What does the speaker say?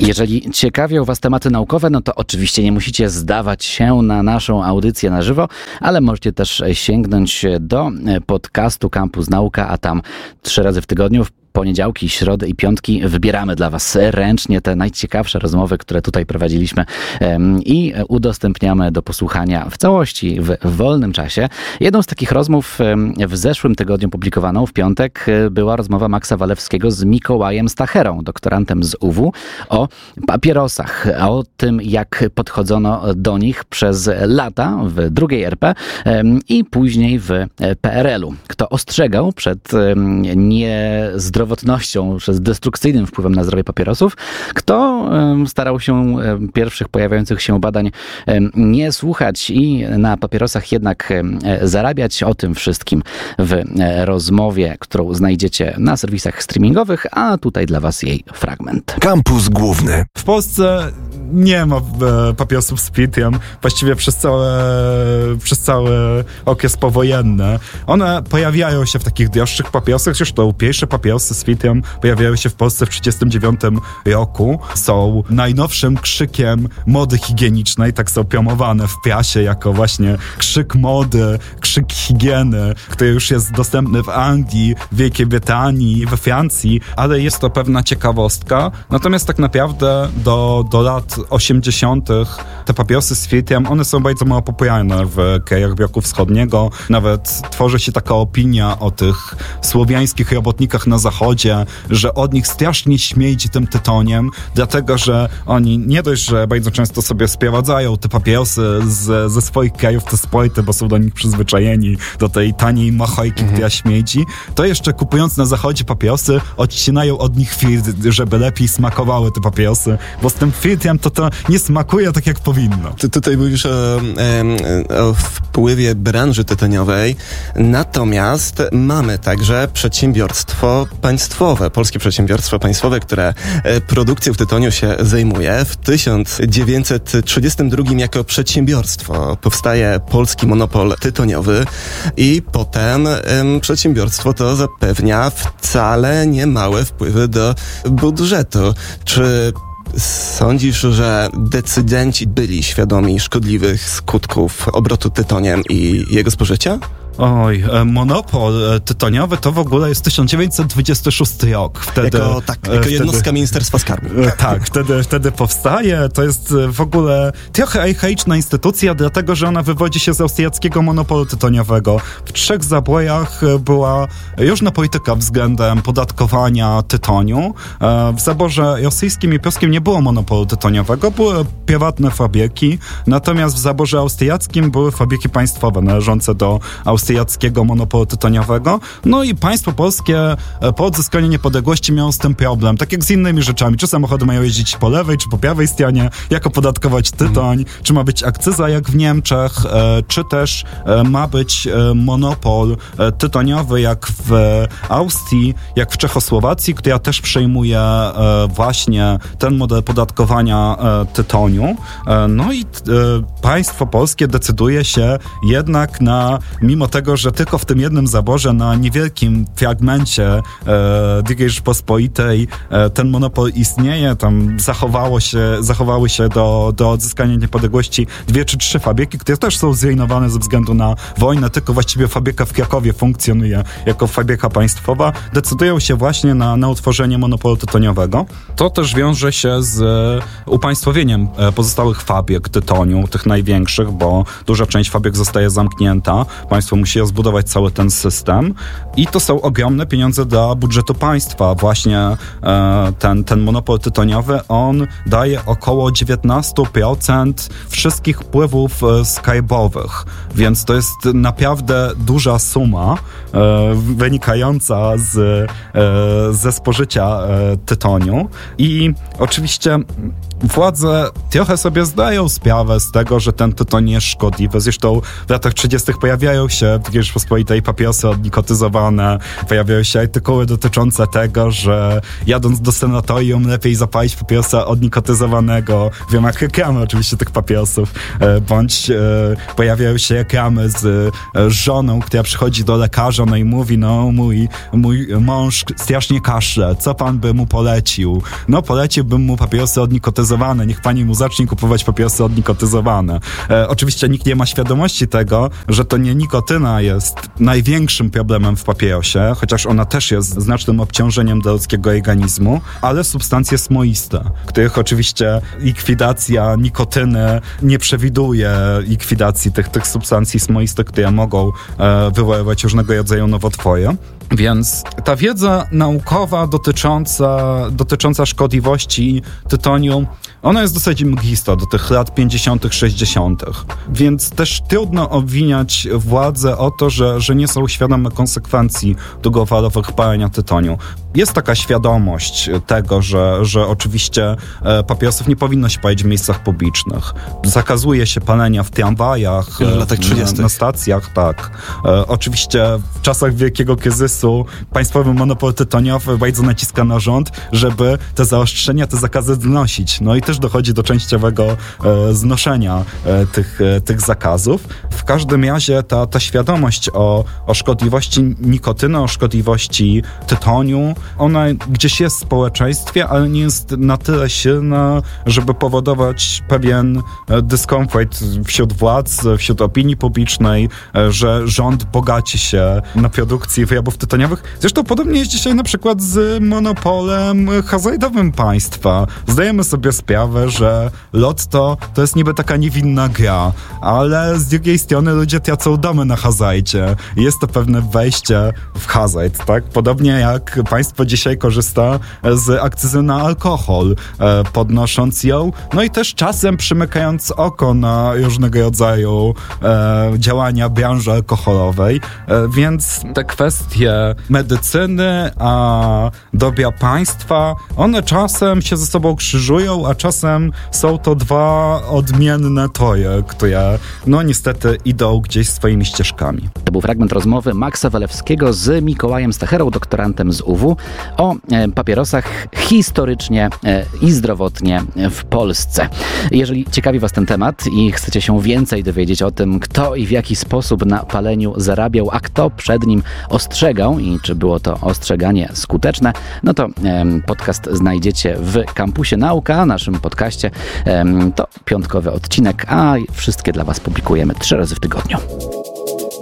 Jeżeli ciekawią Was tematy naukowe, no to oczywiście nie musicie zdawać się na naszą audycję na żywo, ale możecie też sięgnąć do podcastu Campus Nauka, a tam 3 razy w tygodniu, poniedziałki, środy i piątki wybieramy dla Was ręcznie te najciekawsze rozmowy, które tutaj prowadziliśmy i udostępniamy do posłuchania w całości w wolnym czasie. Jedną z takich rozmów w zeszłym tygodniu publikowaną w piątek była rozmowa Maxa Walewskiego z Mikołajem Stacherą, doktorantem z UW, o papierosach, o tym, jak podchodzono do nich przez lata w II RP i później w PRL-u. Kto ostrzegał przed niezdrowotnością, przez destrukcyjnym wpływem na zdrowie papierosów, kto starał się pierwszych pojawiających się badań nie słuchać i na papierosach jednak zarabiać. O tym wszystkim w rozmowie, którą znajdziecie na serwisach streamingowych, a tutaj dla Was jej fragment. Kampus Główny. W Polsce nie ma papierosów z filtrem właściwie przez cały okres powojenny. One pojawiają się w takich droższych papierosach, zresztą pierwsze papierosy z filtrem pojawiają się w Polsce w 1939 roku. Są najnowszym krzykiem mody higienicznej, tak są promowane w prasie jako właśnie krzyk mody, krzyk higieny, który już jest dostępny w Anglii, w Wielkiej Brytanii, we Francji, ale jest to pewna ciekawostka. Natomiast tak naprawdę do lat 80. te papierosy z filtrem, one są bardzo mało popularne w krajach bloku wschodniego. Nawet tworzy się taka opinia o tych słowiańskich robotnikach na zachodzie, że od nich strasznie śmierdzi tym tytoniem, dlatego że oni nie dość, że bardzo często sobie sprowadzają te papierosy ze swoich krajów, te sporty, bo są do nich przyzwyczajeni, do tej taniej machojki, która śmierdzi, to jeszcze kupując na zachodzie papierosy, odcinają od nich filtr, żeby lepiej smakowały te papierosy, bo z tym filtrem to nie smakuje tak, jak powinno. Ty tutaj mówisz o wpływie branży tytoniowej, natomiast mamy także przedsiębiorstwo państwowe, polskie przedsiębiorstwo państwowe, które produkcją w tytoniu się zajmuje. W 1932 jako przedsiębiorstwo powstaje polski monopol tytoniowy i potem przedsiębiorstwo to zapewnia wcale niemałe wpływy do budżetu. Czy sądzisz, że decydenci byli świadomi szkodliwych skutków obrotu tytoniem i jego spożycia? Oj, monopol tytoniowy to w ogóle jest 1926 rok. Wtedy, jako jednostka Ministerstwa Skarbu. Tak, wtedy powstaje. To jest w ogóle trochę archaiczna instytucja, dlatego że ona wywodzi się z austriackiego monopolu tytoniowego. W 3 zabojach była różna polityka względem podatkowania tytoniu. W zaborze rosyjskim i polskim nie było monopolu tytoniowego, były prywatne fabryki, natomiast w zaborze austriackim były fabryki państwowe należące do austriackiego monopolu tytoniowego. No i państwo polskie po odzyskaniu niepodległości miało z tym problem, tak jak z innymi rzeczami. Czy samochody mają jeździć po lewej, czy po prawej stronie, jak opodatkować tytoń, czy ma być akcyza jak w Niemczech, czy też ma być monopol tytoniowy jak w Austrii, jak w Czechosłowacji, która też przejmuje właśnie ten model podatkowania tytoniu. No i państwo polskie decyduje się jednak mimo tego, że tylko w tym jednym zaborze na niewielkim fragmencie II Rzeczpospolitej ten monopol istnieje, tam zachowały się do odzyskania niepodległości 2 czy 3 fabryki, które też są zrujnowane ze względu na wojnę, tylko właściwie fabryka w Krakowie funkcjonuje jako fabryka państwowa. Decydują się właśnie na utworzenie monopolu tytoniowego. To też wiąże się z upaństwowieniem pozostałych fabryk tytoniu, tych największych, bo duża część fabryk zostaje zamknięta. Państwo musi rozbudować cały ten system i to są ogromne pieniądze dla budżetu państwa. Właśnie ten monopol tytoniowy, on daje około 19% wszystkich wpływów skarbowych, więc to jest naprawdę duża suma wynikająca ze spożycia tytoniu i oczywiście władze trochę sobie zdają sprawę z tego, że ten tytoń jest szkodliwy. Zresztą w latach 30. pojawiają się Rzeczypospolitej papierosy odnikotyzowane. Pojawiały się artykuły dotyczące tego, że jadąc do sanatorium lepiej zapalić papierosa odnikotyzowanego. Wiem, jak reklamy oczywiście tych papierosów. Bądź pojawiają się reklamy z żoną, która przychodzi do lekarza, no i mówi, no mój mąż strasznie kaszle, co pan by mu polecił? No poleciłbym mu papierosy odnikotyzowane, niech pani mu zacznie kupować papierosy odnikotyzowane. Oczywiście nikt nie ma świadomości tego, że to nie nikotyna jest największym problemem w papierosie, chociaż ona też jest znacznym obciążeniem dla ludzkiego organizmu, ale substancje smoiste, których oczywiście likwidacja nikotyny nie przewiduje likwidacji tych substancji smoistych, które mogą wywoływać różnego rodzaju nowotwory. Więc ta wiedza naukowa dotycząca szkodliwości tytoniu, ona jest dosyć mglista do tych lat 50., 60. Więc też trudno obwiniać władze o to, że nie są świadome konsekwencji długofalowego palenia tytoniu. Jest taka świadomość tego, że oczywiście papierosów nie powinno się palić w miejscach publicznych. Zakazuje się palenia w tramwajach, w latach 30. na stacjach, tak. Oczywiście w czasach wielkiego kryzysu państwowy monopol tytoniowy bardzo naciska na rząd, żeby te zaostrzenia, te zakazy znosić. No i też dochodzi do częściowego znoszenia tych zakazów. W każdym razie ta świadomość o szkodliwości nikotyny, o szkodliwości tytoniu, ona gdzieś jest w społeczeństwie, ale nie jest na tyle silna, żeby powodować pewien dyskomfort wśród władz, wśród opinii publicznej, że rząd bogaci się na produkcji wyrobów tytoniowych. Zresztą podobnie jest dzisiaj na przykład z monopolem hazardowym państwa. Zdajemy sobie sprawę, że Lotto to jest niby taka niewinna gra, ale z drugiej strony ludzie tracą domy na hazardzie. Jest to pewne wejście w hazard, tak? Podobnie jak państwo dzisiaj korzysta z akcyzy na alkohol, podnosząc ją, no i też czasem przymykając oko na różnego rodzaju działania branży alkoholowej, więc te kwestie medycyny a dobra państwa, one czasem się ze sobą krzyżują, a czasem są to dwa odmienne tory, które no niestety idą gdzieś swoimi ścieżkami. To był fragment rozmowy Maxa Walewskiego z Mikołajem Stacherą, doktorantem z UW, o papierosach historycznie i zdrowotnie w Polsce. Jeżeli ciekawi Was ten temat i chcecie się więcej dowiedzieć o tym, kto i w jaki sposób na paleniu zarabiał, a kto przed nim ostrzegał i czy było to ostrzeganie skuteczne, no to podcast znajdziecie w Kampusie Nauka, naszym podcaście. To piątkowy odcinek, a wszystkie dla Was publikujemy 3 razy w tygodniu.